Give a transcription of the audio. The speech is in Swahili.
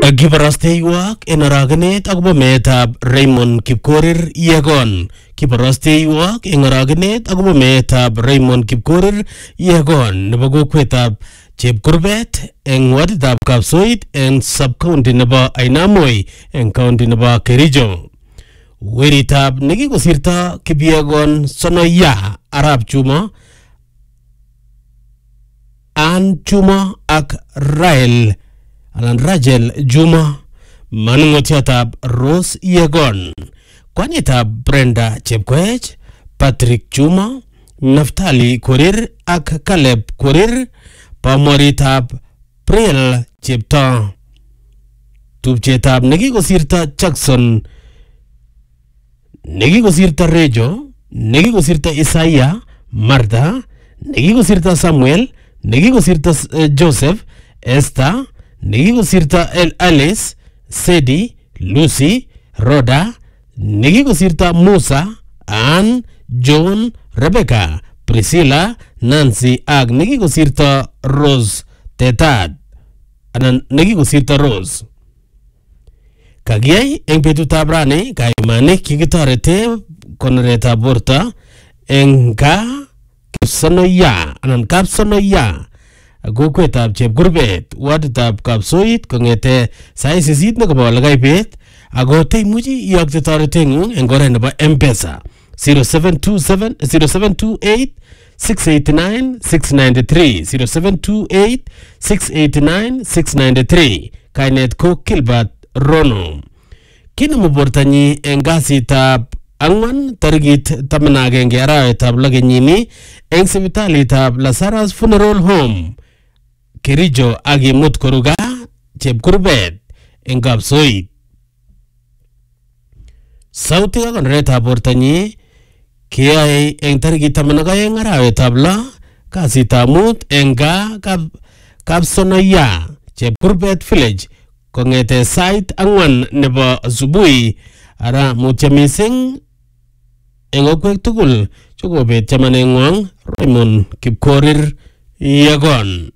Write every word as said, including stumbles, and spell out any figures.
Kibarasteiwak en aragenet akobo meetab Raymond Kipkorir Yegon. Kibarasteiwak en aragenet akobo meetab Raymond Kipkorir Yegon nebo kokwetab Chepkurbet en waditab Kapsoit en subcounty nebo Ainamoi en county nebo Kericho. Weritab nekikosirto Kipyegon Sonoya Arap Juma An Juma ak Rael Alan Rachel Juma manungotiatab Rose Yegon, kwanitab Brenda Chepkoech, Patrick Juma, Naftali Korir ak Caleb Korir, pamoritab Priel Chepto. Tupchetab nekikosirto Jackson, nekikosirto Rejo, nekikosirto Isaiah, Martha, nekikosirto Samuel, nekikosirto uh, Joseph, Esther, nekikosirta El Alice, Sedi, Lucy, Rhoda, nekikosirta Musa, Ann, John, Rebecca, Priscilla, Nancy ak nekikosirta Rose Tetad anan nekikosirta Rose. Kagiyai eng betutab rani kaimanik kikitorete konoretab borto eng ka Kipsonoya anan Kapsonoya kokwetab Chepkurbet waditab Kapsoit kongete sai sisit nekobo lekaibet ako teimuchi iyokte toretengung eng oret nebo M-Pesa zero seven two seven zero seven two eight six eight nine six nine three zero seven two eight six eight nine six nine three. Kainet ko Gilbert Rono. Kinemu bortanyi eng kasitab angwan tarikit taman ak agenge arawetab lo kenyini eng sipitalitab Lazarus Funeral Home Kericho akimut koruga Chepkurbet eng Kapsoit. Sauti ka konoretab bortanyi keyae eng tarikit taman ak aeng arawetab lo kasitab mut eng ga Kapsonoya Chepkurbet Village kongete sait angwan nebo asubuhi. Ara mutya mising eng okwek tugul chokobet chamanengwang Raymond Kipkorir Yegon.